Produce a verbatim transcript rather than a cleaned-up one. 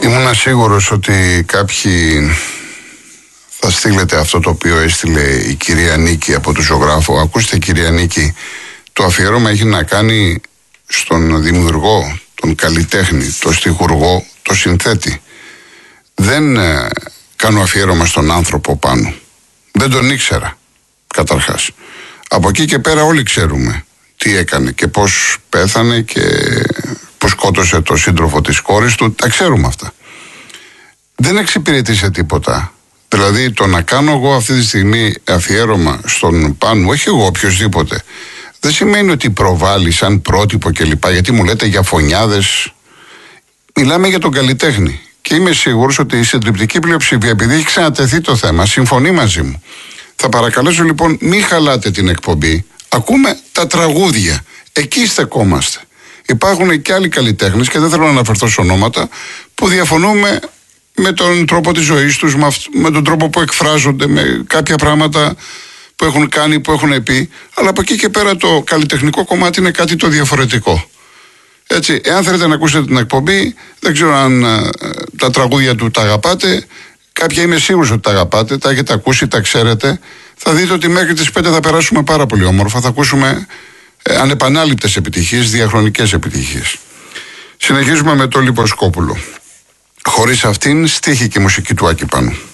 Ήμουν σίγουρος ότι κάποιοι θα στείλετε αυτό το οποίο έστειλε η κυρία Νίκη από τον ζωγράφο. Ακούστε, κυρία Νίκη, το αφιέρωμα έχει να κάνει στον δημιουργό, τον καλλιτέχνη, τον στιχουργό, τον συνθέτη. Δεν ε, κάνω αφιέρωμα στον άνθρωπο πάνω. Δεν τον ήξερα, καταρχάς. Από εκεί και πέρα όλοι ξέρουμε τι έκανε και πώς πέθανε και πώς σκότωσε το σύντροφο της κόρης του. Τα ξέρουμε αυτά. Δεν εξυπηρετήσε τίποτα. Δηλαδή το να κάνω εγώ αυτή τη στιγμή αφιέρωμα στον Πάνου, όχι εγώ, οποιοδήποτε, δεν σημαίνει ότι προβάλλει σαν πρότυπο κλπ. Γιατί μου λέτε για φωνιάδες. Μιλάμε για τον καλλιτέχνη. Και είμαι σίγουρος ότι η συντριπτική πλειοψηφία, επειδή έχει ξανατεθεί το θέμα, συμφωνεί μαζί μου. Θα παρακαλέσω λοιπόν, μην χαλάτε την εκπομπή. Ακούμε τα τραγούδια. Εκεί στεκόμαστε. Υπάρχουν και άλλοι καλλιτέχνες, και δεν θέλω να αναφερθώ σε ονόματα, που διαφωνούμε με τον τρόπο της ζωής τους, με τον τρόπο που εκφράζονται, με κάποια πράγματα που έχουν κάνει, που έχουν πει. Αλλά από εκεί και πέρα το καλλιτεχνικό κομμάτι είναι κάτι το διαφορετικό. Έτσι, εάν θέλετε να ακούσετε την εκπομπή, δεν ξέρω αν α, τα τραγούδια του τα αγαπάτε. Κάποια είμαι σίγουρος ότι τα αγαπάτε, τα έχετε ακούσει, τα ξέρετε. Θα δείτε ότι μέχρι τις πέντε θα περάσουμε πάρα πολύ όμορφα. Θα ακούσουμε ε, ανεπανάληπτες επιτυχίες, διαχρονικές επιτυχίες. Συνεχίζουμε με το Λιποσκόπουλο. Χωρίς αυτήν, στίχη και μουσική του Άκη Πάνου.